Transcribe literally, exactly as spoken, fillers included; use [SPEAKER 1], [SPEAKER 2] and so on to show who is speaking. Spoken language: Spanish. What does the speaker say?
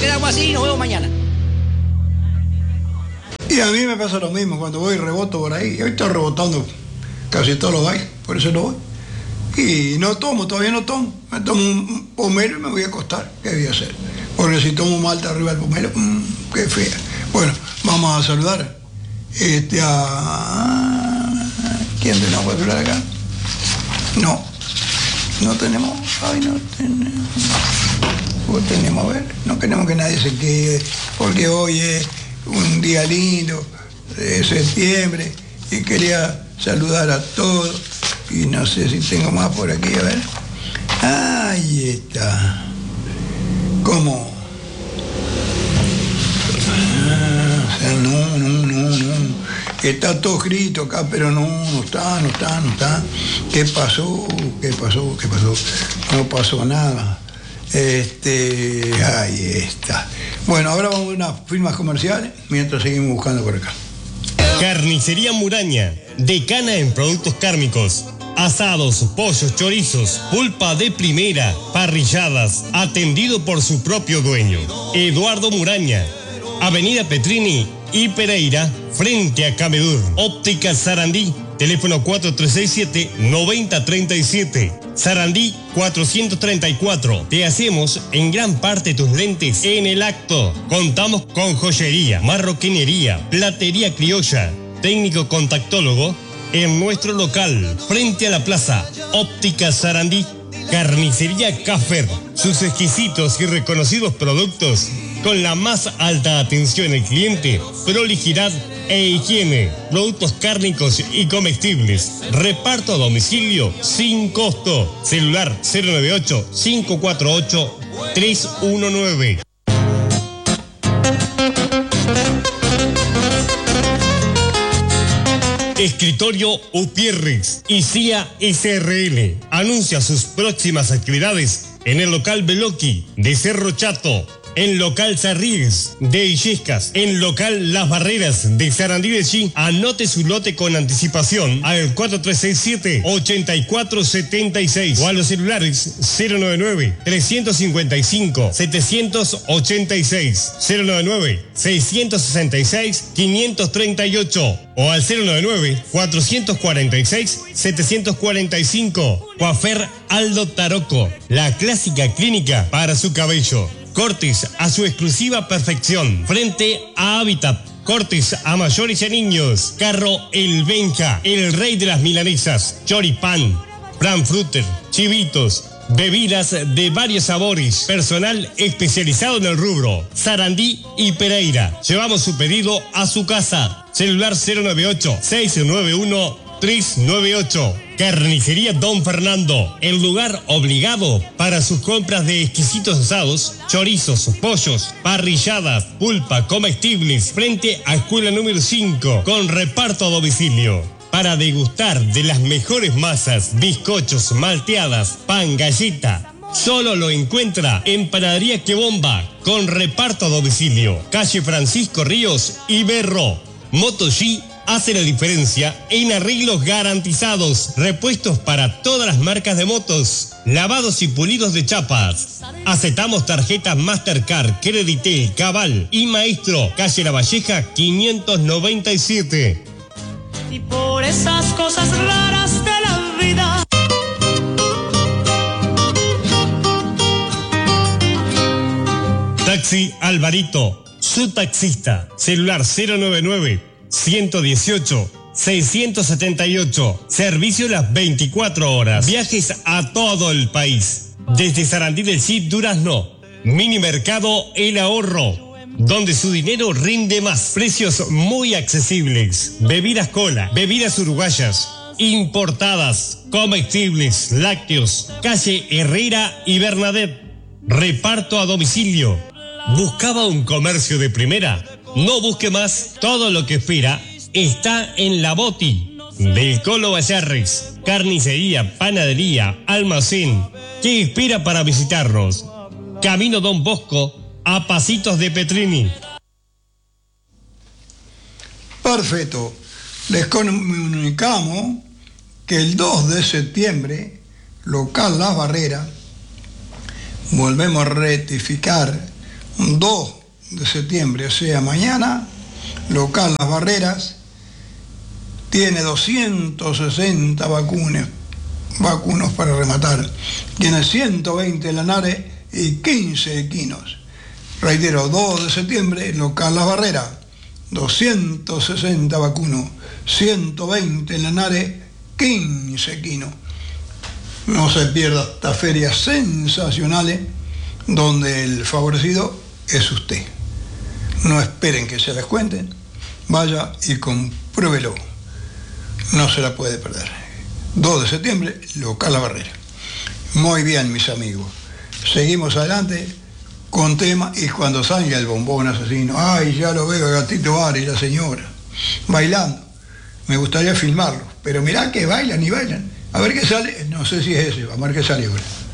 [SPEAKER 1] quedamos así y nos vemos mañana.
[SPEAKER 2] Y a mí me pasa lo mismo, cuando voy reboto por ahí. Hoy estoy rebotando casi todos los bailes, por eso no voy. Y no tomo, todavía no tomo. Me tomo un pomelo y me voy a acostar. ¿Qué voy a hacer? Porque si tomo malta arriba del pomelo, mmm, qué fea. Bueno, vamos a saludar este, a... ¿Quién tenemos que hablar acá? No, no tenemos... Ay, no tenemos... No tenemos, a ver, no queremos que nadie se quede, porque hoy es un día lindo, de septiembre, y quería saludar a todos, y no sé si tengo más por aquí, a ver. Ahí está. ¿Cómo? Ah, o sea, no, no, no, no. Está todo escrito acá, pero no, no está, no está, no está. ¿Qué pasó? ¿Qué pasó? ¿Qué pasó? No pasó nada. Este, ahí está. Bueno, ahora vamos a unas firmas comerciales mientras seguimos buscando por acá.
[SPEAKER 3] Carnicería Muraña, decana en productos cárnicos. Asados, pollos, chorizos, pulpa de primera, parrilladas, atendido por su propio dueño. Eduardo Muraña, Avenida Petrini y Pereira, frente a Camedur. Óptica Sarandí, teléfono cuatro tres seis siete, nueve cero tres siete. Sarandí cuatrocientos treinta y cuatro. Te hacemos en gran parte tus lentes en el acto. Contamos con joyería, marroquinería, platería criolla, técnico contactólogo en nuestro local, frente a la plaza. Óptica Sarandí. Carnicería Caffer, sus exquisitos y reconocidos productos con la más alta atención al cliente, prolijidad e higiene, productos cárnicos y comestibles, reparto a domicilio sin costo. Celular cero nueve ocho, cinco cuatro ocho, tres uno nueve. Escritorio Upierrix y C I A S R L anuncia sus próximas actividades en el local Beloki de Cerro Chato, en local Sarríes de Illescas, en local Las Barreras de Sarandí de Chi. Anote su lote con anticipación al cuatro tres seis siete, ocho cuatro siete seis o a los celulares cero nueve nueve, tres cinco cinco, siete ocho seis, cero nueve nueve, seis seis seis, cinco tres ocho o al cero nueve nueve, cuatro cuatro seis, siete cuatro cinco. Coafer Aldo Taroco, la clásica clínica para su cabello. Cortes a su exclusiva perfección, frente a Habitat. Cortes a mayores y a niños. Carro El Benja, el rey de las milanesas. Choripán, Frankfurter, chivitos, bebidas de varios sabores. Personal especializado en el rubro. Sarandí y Pereira. Llevamos su pedido a su casa. Celular cero nueve ocho, seis nueve uno, tres nueve ocho. Carnicería Don Fernando, el lugar obligado para sus compras de exquisitos asados, chorizos, pollos, parrilladas, pulpa, comestibles, frente a escuela número cinco, con reparto a domicilio. Para degustar de las mejores masas, bizcochos, malteadas, pan, galleta, solo lo encuentra en Panadería Que Bomba, con reparto a domicilio. Calle Francisco Ríos y Berro. Moto G hace la diferencia en arreglos garantizados, repuestos para todas las marcas de motos, lavados y pulidos de chapas. Aceptamos tarjetas Mastercard, Creditel, Cabal y Maestro, calle La Valleja quinientos noventa y siete.
[SPEAKER 4] Y por esas cosas raras de la vida.
[SPEAKER 3] Taxi Alvarito, su taxista. Celular cero nueve nueve, ciento dieciocho, seiscientos setenta y ocho. Servicio las veinticuatro horas. Viajes a todo el país. Desde Sarandí del Cid, Durazno. Mini Mercado El Ahorro, donde su dinero rinde más. Precios muy accesibles. Bebidas cola, bebidas uruguayas, importadas, comestibles, lácteos. Calle Herrera y Bernadette. Reparto a domicilio. ¿Buscaba un comercio de primera? No busque más. Todo lo que espera está en La Boti del Colo Vallarres. Carnicería, panadería, almacén. ¿Qué espera para visitarnos? Camino Don Bosco, a pasitos de Petrini.
[SPEAKER 2] Perfecto. Les comunicamos que el dos de septiembre, local Las Barreras, volvemos a rectificar, dos de septiembre, o sea, mañana, local Las Barreras, tiene doscientos sesenta vacunas, vacunos para rematar. Tiene ciento veinte Lanares y quince equinos. Reitero, dos de septiembre, local Las Barreras, doscientos sesenta vacunos, ciento veinte Lanares, quince equinos. No se pierda estas ferias sensacionales donde el favorecido es usted. No esperen que se les cuenten, vaya y compruébelo. No se la puede perder. dos de septiembre, local La Barrera. Muy bien, mis amigos. Seguimos adelante con tema y cuando salga el bombón asesino, ay, ya lo veo, Gatito Ari y la señora, bailando. Me gustaría filmarlo, pero mirá que bailan y bailan. A ver qué sale, no sé si es ese, a ver qué sale ahora.